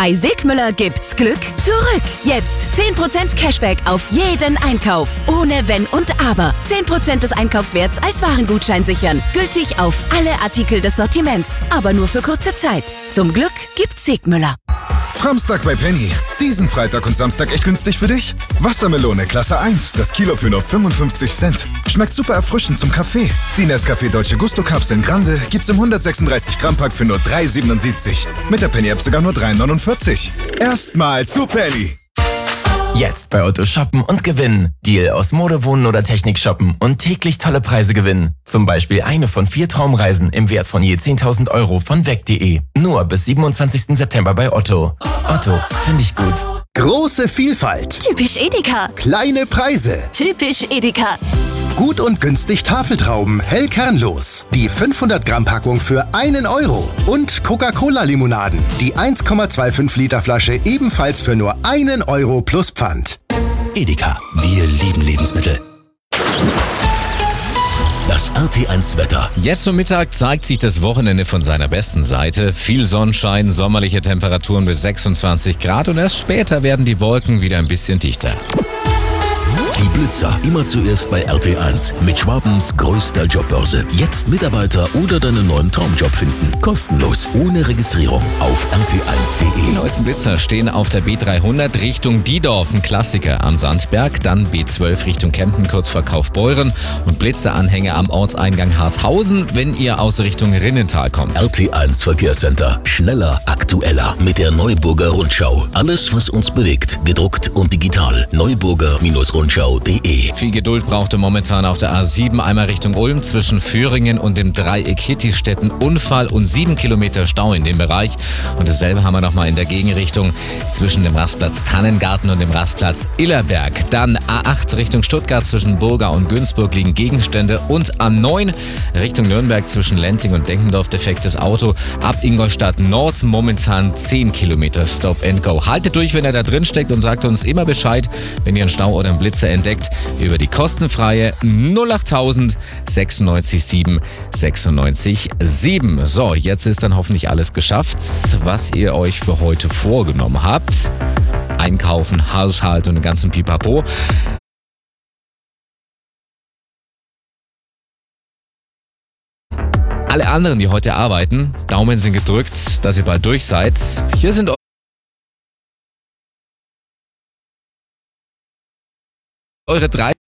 Bei Sigmüller gibt's Glück zurück. Jetzt 10% Cashback auf jeden Einkauf. Ohne Wenn und Aber. 10% des Einkaufswerts als Warengutschein sichern. Gültig auf alle Artikel des Sortiments. Aber nur für kurze Zeit. Zum Glück gibt's Sigmüller. Framstag bei Penny. Diesen Freitag und Samstag echt günstig für dich? Wassermelone Klasse 1, das Kilo für nur 55 Cent. Schmeckt super erfrischend zum Kaffee. Die Nescafé Dolce Gusto Kapseln Grande gibt's im 136 Gramm Pack für nur 3,77. Mit der Penny App sogar nur 3,49. Erstmal zu Penny. Jetzt bei Otto shoppen und gewinnen. Deal aus Mode, Wohnen oder Technik shoppen und täglich tolle Preise gewinnen. Zum Beispiel eine von 4 Traumreisen im Wert von je 10.000 Euro von weg.de. Nur bis 27. September bei Otto. Otto, finde ich gut. Große Vielfalt. Typisch Edeka. Kleine Preise. Typisch Edeka. Gut und günstig Tafeltrauben, hell kernlos. Die 500 Gramm Packung für 1 Euro. Und Coca-Cola-Limonaden. Die 1,25 Liter Flasche ebenfalls für nur 1 Euro plus Pfand. Edeka, wir lieben Lebensmittel. Das RT1-Wetter. Jetzt zum Mittag zeigt sich das Wochenende von seiner besten Seite. Viel Sonnenschein, sommerliche Temperaturen bis 26 Grad und erst später werden die Wolken wieder ein bisschen dichter. Die Blitzer immer zuerst bei RT1 mit Schwabens größter Jobbörse. Jetzt Mitarbeiter oder deinen neuen Traumjob finden. Kostenlos, ohne Registrierung auf rt1.de. Die neuesten Blitzer stehen auf der B300 Richtung Diedorf, ein Klassiker am Sandberg, dann B12 Richtung Kempten, kurz vor Kaufbeuren und Blitzeranhänger am Ortseingang Harthausen, wenn ihr aus Richtung Rinnental kommt. RT1 Verkehrscenter. Schneller, aktueller mit der Neuburger Rundschau. Alles, was uns bewegt, gedruckt und digital. Neuburger-Rundschau.de. Viel Geduld brauchte momentan auf der A7 einmal Richtung Ulm zwischen Föhringen und dem Dreieck Hittistetten. Unfall und 7 Kilometer Stau in dem Bereich. Und dasselbe haben wir nochmal in der Gegenrichtung zwischen dem Rastplatz Tannengarten und dem Rastplatz Illerberg. Dann A8 Richtung Stuttgart zwischen Burga und Günzburg liegen Gegenstände. Und A9 Richtung Nürnberg zwischen Lenting und Denkendorf defektes Auto. Ab Ingolstadt Nord momentan 10 Kilometer Stop and Go. Haltet durch, wenn ihr da drin steckt und sagt uns immer Bescheid, wenn ihr einen Stau oder einen Blitzer entdeckt, über die kostenfreie 08000 96 7 96 7. So, jetzt ist dann hoffentlich alles geschafft, was ihr euch für heute vorgenommen habt. Einkaufen, Haushalt und den ganzen Pipapo. Alle anderen, die heute arbeiten, Daumen sind gedrückt, dass ihr bald durch seid. Hier sind eure 3